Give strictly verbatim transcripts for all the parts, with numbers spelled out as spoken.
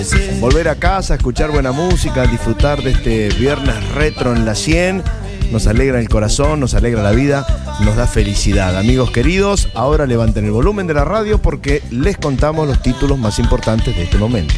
Volver a casa, escuchar buena música, disfrutar de este viernes retro en la cien, nos alegra el corazón, nos alegra la vida, nos da felicidad. Amigos queridos, ahora levanten el volumen de la radio porque les contamos los títulos más importantes de este momento.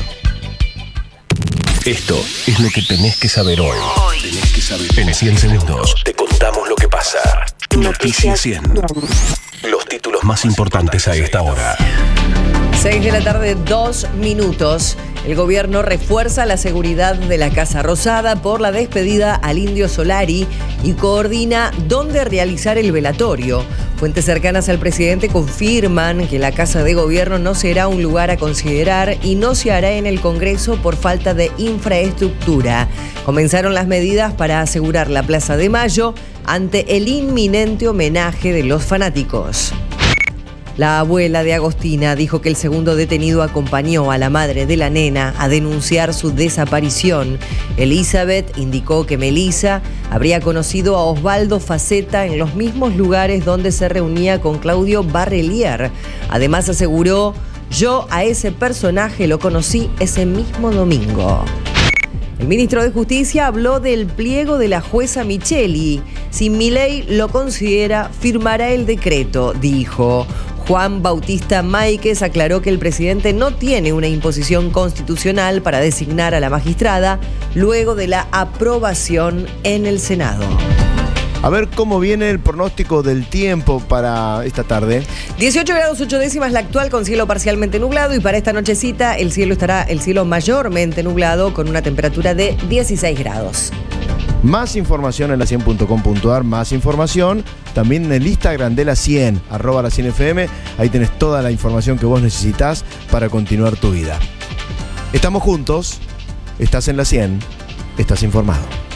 Esto es lo que tenés que saber hoy. Tenés que saber. En cien segundos te contamos lo que pasa. Noticias cien. Los títulos más importantes a esta hora. seis de la tarde, dos minutos. El gobierno refuerza la seguridad de la Casa Rosada por la despedida al Indio Solari y coordina dónde realizar el velatorio. Fuentes cercanas al presidente confirman que la Casa de Gobierno no será un lugar a considerar y no se hará en el Congreso por falta de infraestructura. Comenzaron las medidas para asegurar la Plaza de Mayo ante el inminente homenaje de los fanáticos. La abuela de Agostina dijo que el segundo detenido acompañó a la madre de la nena a denunciar su desaparición. Elizabeth indicó que Melissa habría conocido a Osvaldo Faceta en los mismos lugares donde se reunía con Claudio Barrelier. Además aseguró, yo a ese personaje lo conocí ese mismo domingo. El ministro de Justicia habló del pliego de la jueza Micheli. Si Milei lo considera, firmará el decreto, dijo. Juan Bautista Máiquez aclaró que el presidente no tiene una imposición constitucional para designar a la magistrada luego de la aprobación en el Senado. A ver cómo viene el pronóstico del tiempo para esta tarde. dieciocho grados ocho décimas la actual con cielo parcialmente nublado y para esta nochecita el cielo estará el cielo mayormente nublado con una temperatura de dieciséis grados. Más información en la cien punto com punto a r, más información también en el Instagram de la cien, arroba la cien F M. Ahí tenés toda la información que vos necesitas para continuar tu vida. Estamos juntos, estás en la cien, estás informado.